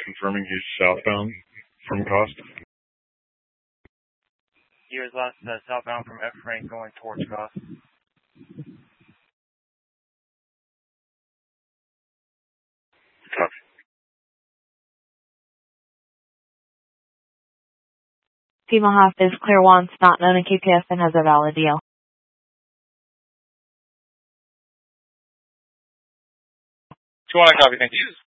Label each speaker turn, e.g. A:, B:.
A: confirming he's southbound from Costa.
B: He was last southbound from F Frank going towards Costa.
A: Copy.
C: Timahaf is clear once not known in KPS and has a valid deal.
D: 2-1, copy, thank you.